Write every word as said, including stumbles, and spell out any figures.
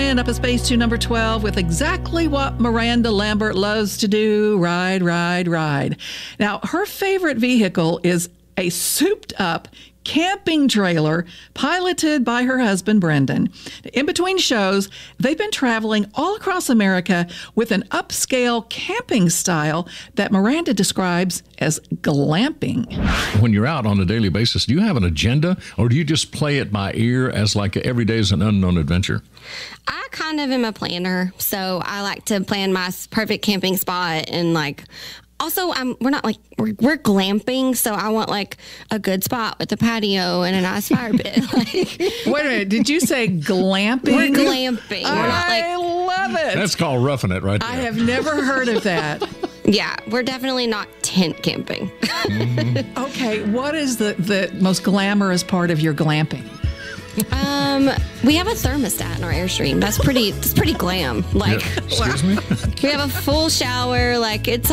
in Up a Space to number twelve with exactly what Miranda Lambert loves to do, ride, ride, ride. Now, her favorite vehicle is a souped-up camping trailer piloted by her husband, Brendan. In between shows, they've been traveling all across America with an upscale camping style that Miranda describes as glamping. When you're out on a daily basis, do you have an agenda, or do you just play it by ear as like every day is an unknown adventure? I kind of am a planner, so I like to plan my perfect camping spot and like. Also, I'm, we're not like, we're, we're glamping, so I want like a good spot with a patio and a nice fire pit. Like, Wait a minute, did you say glamping? we're glamping. We're not I like, love it. That's called roughing it right there. I have never heard of that. yeah, we're definitely not tent camping. Mm-hmm. Okay, what is the, the most glamorous part of your glamping? um, we have a thermostat in our Airstream. That's pretty, that's pretty glam. Like, Excuse me? we have a full shower. Like, it's